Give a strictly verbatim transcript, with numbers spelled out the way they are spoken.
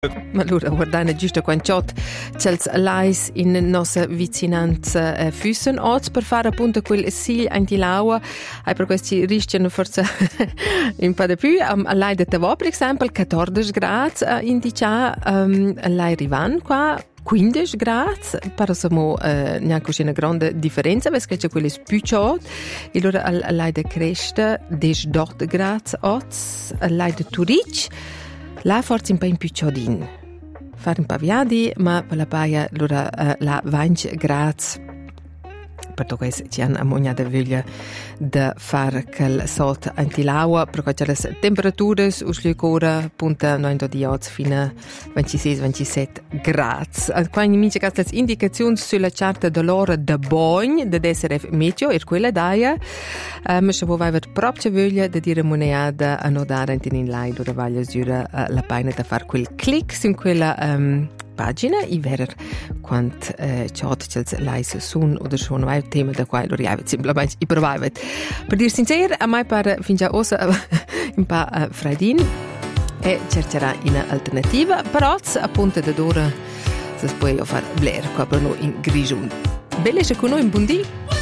Ma allora, guardate giusto quando c'è l'ais in nostra vicinanza eh, Füssen oggi per fare appunto quel sil anti-laua e per questi rischiano forse un po' di più um, l'ai di Tavò per esempio quattordici gradi uh, indica um, l'ai Rivan qua quindici gradi, però siamo eh, neanche una grande differenza perché c'è quelle spicciate e allora l'hai di Cresta diciotto gradi oggi, l'hai di Turic là forse un po' in picciodin fare un po' viadi ma per la paia allora uh, la venti gradi per questo ci hanno ammogna da voglia di fare quel sot anti-laua perché c'è le temperature uscì ora punta noi di oggi fino a ventisei ventisette gradi. Qua in mince queste indicazioni sulla carta dell'ora da bagno da D S R F Meteo e quella d'aia ma se vuoi avere proprio voglia di dire moneta a notare in live dove voglia giura la pena da fare quel click su quella um, pagina i verer quant eh, chat chels lais sun oder schon ein Thema da quai lori avet semplicemente i provavet per dir sincero a mai par fin già osa un pa uh, freidin e cercherà in alternativa però appunto da d'ora se puoi fare bler qua per noi in grigiun belle se con noi in buondì